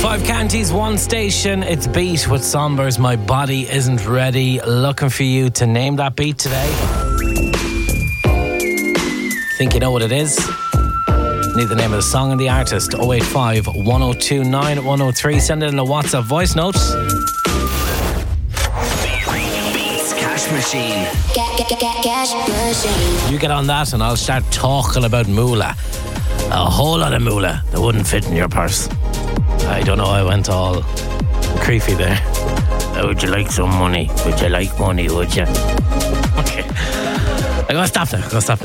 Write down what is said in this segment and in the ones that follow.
5 counties, 1 station. It's Beat with Sombers. My body isn't ready. Looking for you to name that beat today. Think you know what it is? Need the name of the song and the artist. 085 102 9103. Send it in a WhatsApp voice note. Beats Cash Machine. Cash Machine. You get on that and I'll start talking about moolah. A whole lot of moolah that wouldn't fit in your purse. I don't know, I went all creepy there. Would you like some money? Would you like money, would you? Okay. I gotta stop there.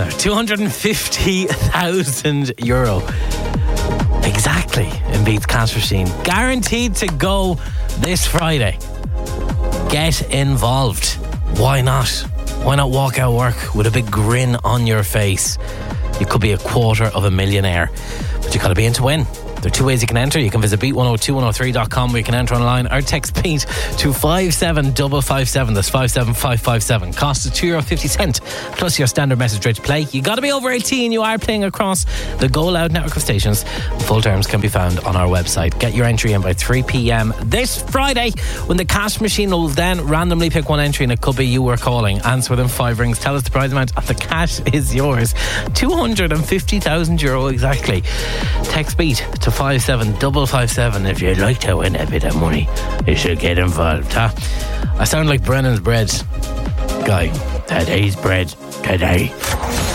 €250,000. Exactly, in Beats Cash Machine. Guaranteed to go this Friday. Get involved. Why not? Why not walk out work with a big grin on your face? You could be $250,000, but you gotta be in to win. There are 2 ways you can enter. You can visit beat102103.com where you can enter online or text Beat to 57557. That's 57557. Cost is €2.50 plus your standard message rate to play. You got to be over 18. You are playing across the Go Loud network of stations. Full terms can be found on our website. Get your entry in by 3 p.m. this Friday when the Cash Machine will then randomly pick one entry and it could be you we're calling. Answer within 5 rings. Tell us the prize amount and the cash is yours. €250,000 exactly. Text Beat to 57557 if you'd like to win a bit of money. You should get involved, huh? I sound like Brennan's bread guy. Today's bread today.